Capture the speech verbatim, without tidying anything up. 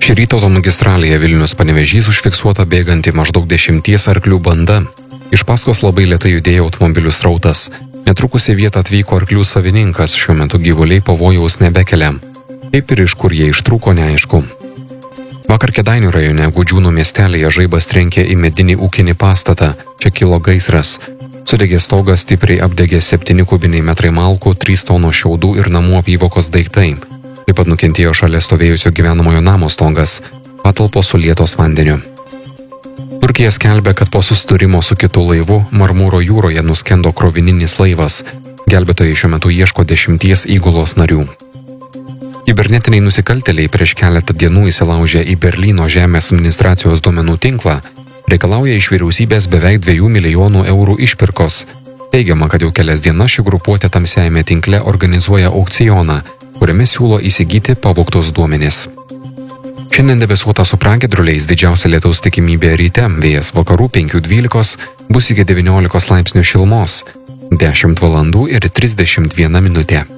Šį rytą automagistralėje Vilnius Panevėžys užfiksuota bėganti maždaug dešimties arklių banda. Iš paskos labai lėtai judėjo automobilių srautas. Netrukus į vietą atvyko arklių savininkas, šiuo metu gyvuliai pavojaus nebekelia. Kaip ir iš kur jie ištrūko, neaišku. Vakar Kėdainių rajone Gudžiūnų miestelėje žaibas trenkė į medinį ūkinį pastatą. Čia kilo gaisras. Sudegė stogas, stipriai apdegė septyni kubiniai metrai malkų, trys tonos šiaudų ir namų apyvokos daiktai. Taip pat nukentėjo šalia stovėjusio gyvenamojo namo stogas, patalpos sulietos vandeniu. Turkija skelbia, kad po susidūrimo su kitu laivu Marmūro jūroje nuskendo krovininis laivas. Gelbėtojai šiuo metu ieško dešimties įgulos narių. Kibernetiniai nusikaltėliai prieš keletą dienų įsilaužė į Berlyno žemės administracijos duomenų tinklą, reikalauja iš vyriausybės beveik dviejų milijonų eurų išpirkos. Teigiama, kad jau kelias dienas ši grupuotė tamsiajame tinkle organizuoja aukcioną, kuriame siūlo įsigyti pavogtus duomenis. Šiandien debesuota su pragiedruliais, didžiausia lietaus tikimybė ryte, vėjas vakarų penkių dvylikos, bus iki devyniolikos laipsnių šilumos, dešimt valandų ir trisdešimt viena minutė.